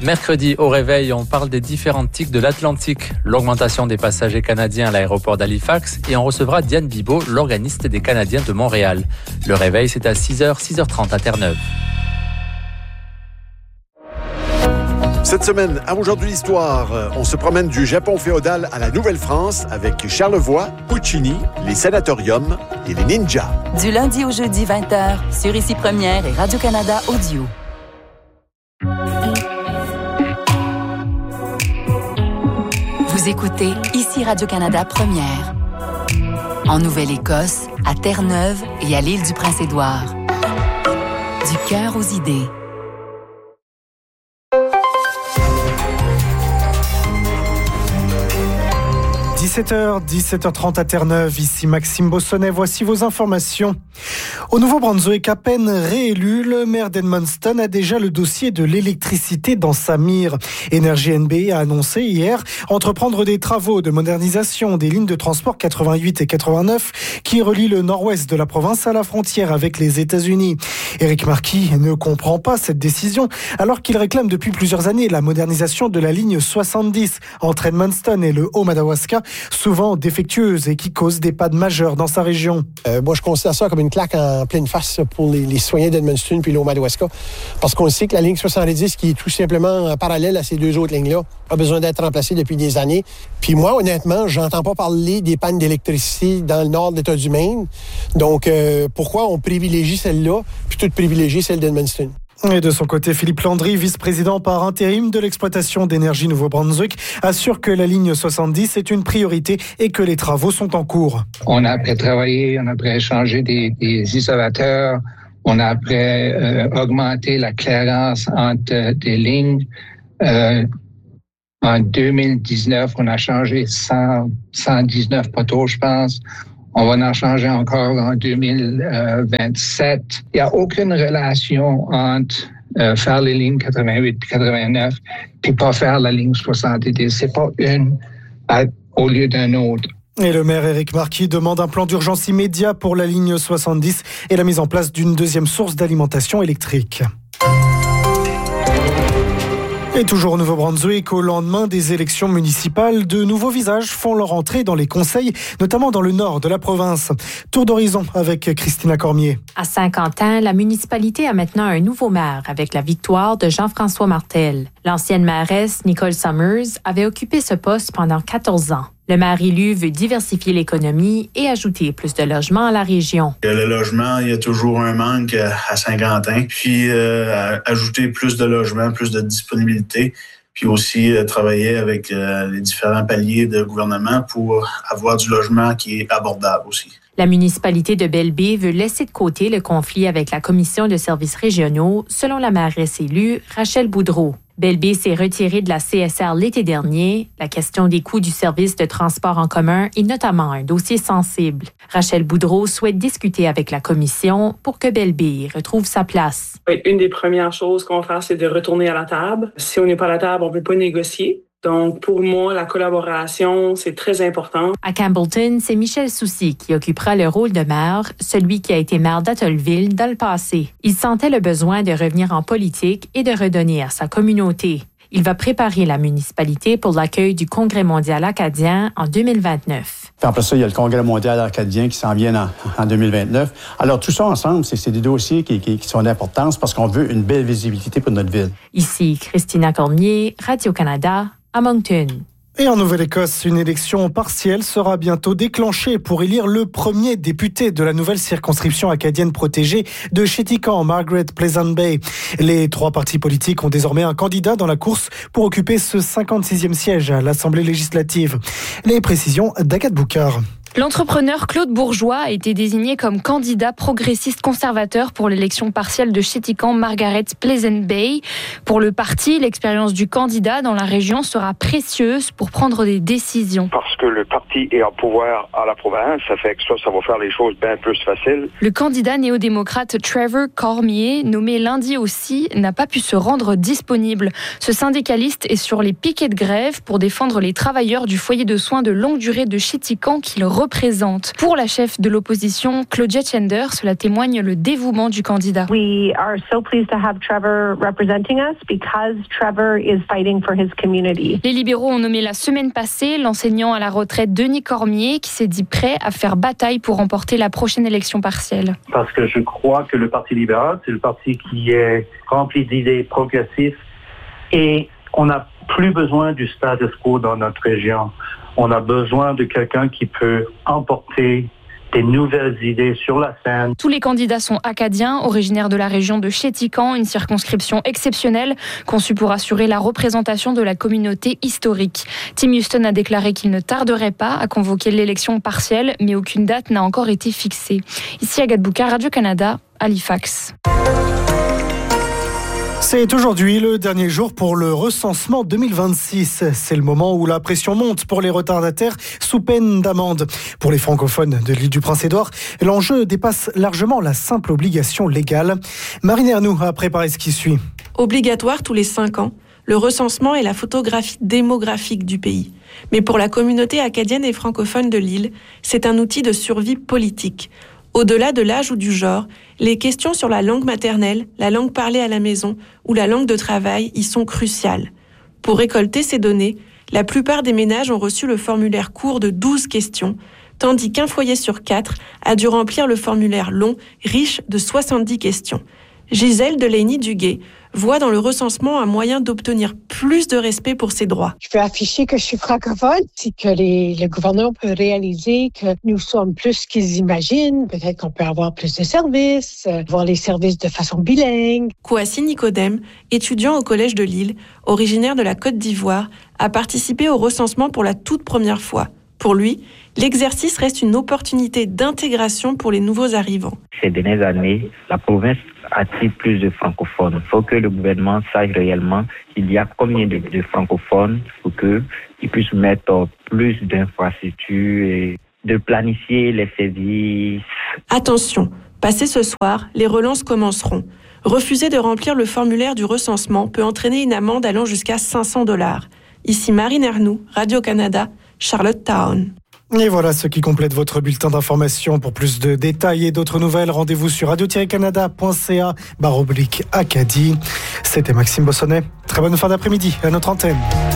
Mercredi, au réveil, on parle des différents tics de l'Atlantique, l'augmentation des passagers canadiens à l'aéroport d'Halifax et on recevra Diane Bibeau, l'organiste des Canadiens de Montréal. Le réveil, c'est à 6h, 6h30 à Terre-Neuve. Cette semaine, à Aujourd'hui l'Histoire, on se promène du Japon féodal à la Nouvelle-France avec Charlevoix, Puccini, les sanatoriums et les ninjas. Du lundi au jeudi 20h, sur Ici Première et Radio-Canada Audio. Vous écoutez Ici Radio-Canada Première. En Nouvelle-Écosse, à Terre-Neuve et à l'île du Prince-Édouard. Du cœur aux idées. « 17h30 à Terre-Neuve, ici Maxime Bossonnet, voici vos informations. Au Nouveau-Brunswick, à peine réélu, le maire d'Edmundston a déjà le dossier de l'électricité dans sa mire. Énergie NB a annoncé hier entreprendre des travaux de modernisation des lignes de transport 88 et 89 qui relient le nord-ouest de la province à la frontière avec les États-Unis. Éric Marquis ne comprend pas cette décision alors qu'il réclame depuis plusieurs années la modernisation de la ligne 70 entre Edmundston et le Haut-Madawaska, souvent défectueuse et qui cause des pannes majeures dans sa région. Moi, je considère ça comme une claque en pleine face pour les citoyens d'Edmundston puis le Haut-Madawaska, parce qu'on sait que la ligne 70, qui est tout simplement parallèle à ces deux autres lignes-là, a besoin d'être remplacée depuis des années. Puis moi, honnêtement, j'entends pas parler des pannes d'électricité dans le nord de l'État du Maine. Donc, pourquoi on privilégie celle-là plutôt de privilégier celle d'Edmundston? Et de son côté, Philippe Landry, vice-président par intérim de l'exploitation d'énergie Nouveau-Brunswick, assure que la ligne 70 est une priorité et que les travaux sont en cours. On a après travaillé, on a après changé des isolateurs, on a après augmenté la clairance entre des lignes. En 2019, on a changé 119 poteaux, je pense. On va en changer encore en 2027. Il n'y a aucune relation entre faire les lignes 88 et 89 puis pas faire la ligne 70. C'est pas une au lieu d'un autre. Et le maire Éric Marquis demande un plan d'urgence immédiat pour la ligne 70 et la mise en place d'une deuxième source d'alimentation électrique. Et toujours au Nouveau-Brunswick, au lendemain des élections municipales, de nouveaux visages font leur entrée dans les conseils, notamment dans le nord de la province. Tour d'horizon avec Christina Cormier. À Saint-Quentin, la municipalité a maintenant un nouveau maire avec la victoire de Jean-François Martel. L'ancienne mairesse, Nicole Summers, avait occupé ce poste pendant 14 ans. Le maire élu veut diversifier l'économie et ajouter plus de logements à la région. Le logement, il y a toujours un manque à Saint-Quentin. Puis ajouter plus de logements, plus de disponibilité. Puis aussi travailler avec les différents paliers de gouvernement pour avoir du logement qui est abordable aussi. La municipalité de Belle-Baie veut laisser de côté le conflit avec la Commission de services régionaux, selon la mairesse élue, Rachel Boudreau. Belle-Baie s'est retirée de la CSR l'été dernier. La question des coûts du service de transport en commun est notamment un dossier sensible. Rachel Boudreau souhaite discuter avec la Commission pour que Belle-Baie retrouve sa place. Une des premières choses qu'on va faire, c'est de retourner à la table. Si on n'est pas à la table, on ne peut pas négocier. Donc, pour moi, la collaboration, c'est très important. À Campbellton, c'est Michel Soucy qui occupera le rôle de maire, celui qui a été maire d'Atollville dans le passé. Il sentait le besoin de revenir en politique et de redonner à sa communauté. Il va préparer la municipalité pour l'accueil du Congrès mondial acadien en 2029. Puis après ça, il y a le Congrès mondial acadien qui s'en vient en 2029. Alors, tout ça ensemble, c'est des dossiers qui sont d'importance parce qu'on veut une belle visibilité pour notre ville. Ici, Christina Cormier, Radio-Canada, à Moncton. Et en Nouvelle-Écosse, une élection partielle sera bientôt déclenchée pour élire le premier député de la nouvelle circonscription acadienne protégée de Chéticamp, Margaret Pleasant Bay. Les trois partis politiques ont désormais un candidat dans la course pour occuper ce 56e siège à l'Assemblée législative. Les précisions d'Agathe Boucard. L'entrepreneur Claude Bourgeois a été désigné comme candidat progressiste conservateur pour l'élection partielle de Chéticamp Margaret Pleasant Bay. Pour le parti, l'expérience du candidat dans la région sera précieuse pour prendre des décisions. Parce que le parti est en pouvoir à la province, ça fait que ça va faire les choses bien plus faciles. Le candidat néo-démocrate Trevor Cormier, nommé lundi aussi, n'a pas pu se rendre disponible. Ce syndicaliste est sur les piquets de grève pour défendre les travailleurs du foyer de soins de longue durée de Chéticamp qu'il représente. Pour la chef de l'opposition, Claudia Tschender, cela témoigne le dévouement du candidat. We are so pleased to have Trevor representing us because Trevor is fighting for his community. Les libéraux ont nommé la semaine passée l'enseignant à la retraite Denis Cormier qui s'est dit prêt à faire bataille pour remporter la prochaine élection partielle. Parce que je crois que le Parti libéral, c'est le parti qui est rempli d'idées progressives et on n'a plus besoin du status quo dans notre région. On a besoin de quelqu'un qui peut emporter des nouvelles idées sur la scène. Tous les candidats sont acadiens, originaires de la région de Chéticamp, une circonscription exceptionnelle conçue pour assurer la représentation de la communauté historique. Tim Houston a déclaré qu'il ne tarderait pas à convoquer l'élection partielle, mais aucune date n'a encore été fixée. Ici Agathe Boucard, Radio-Canada, Halifax. C'est aujourd'hui le dernier jour pour le recensement 2026. C'est le moment où la pression monte pour les retardataires sous peine d'amende. Pour les francophones de l'île du Prince-Édouard, l'enjeu dépasse largement la simple obligation légale. Marine Ernoux a préparé ce qui suit. Obligatoire tous les 5 ans, le recensement est la photographie démographique du pays. Mais pour la communauté acadienne et francophone de l'île, c'est un outil de survie politique. Au-delà de l'âge ou du genre, les questions sur la langue maternelle, la langue parlée à la maison ou la langue de travail y sont cruciales. Pour récolter ces données, la plupart des ménages ont reçu le formulaire court de 12 questions, tandis qu'un foyer sur 4 a dû remplir le formulaire long, riche de 70 questions. Gisèle Delaney-Duguay voit dans le recensement un moyen d'obtenir plus de respect pour ses droits. Je veux afficher que je suis francophone, c'est que le gouvernement peut réaliser que nous sommes plus qu'ils imaginent. Peut-être qu'on peut avoir plus de services, voir les services de façon bilingue. Kouassi Nicodème, étudiant au Collège de Lille, originaire de la Côte d'Ivoire, a participé au recensement pour la toute première fois. Pour lui, l'exercice reste une opportunité d'intégration pour les nouveaux arrivants. Ces dernières années, la province attire plus de francophones. Il faut que le gouvernement sache réellement qu'il y a combien de francophones pour qu'ils puissent mettre plus d'infrastructures et de planifier les services. Attention, passé ce soir, les relances commenceront. Refuser de remplir le formulaire du recensement peut entraîner une amende allant jusqu'à $500. Ici Marine Ernoux, Radio-Canada, Charlottetown. Et voilà ce qui complète votre bulletin d'information. Pour plus de détails et d'autres nouvelles, rendez-vous sur radio-canada.ca/Acadie. C'était Maxime Bossonnet. Très bonne fin d'après-midi à notre antenne.